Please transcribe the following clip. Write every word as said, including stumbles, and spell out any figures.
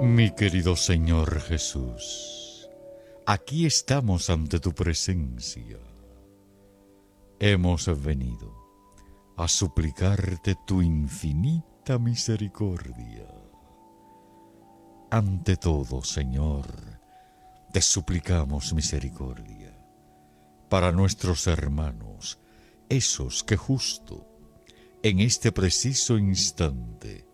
Mi querido Señor Jesús, aquí estamos ante tu presencia. Hemos venido a suplicarte tu infinita misericordia. Ante todo, Señor, te suplicamos misericordia para nuestros hermanos, esos que justo en este preciso instante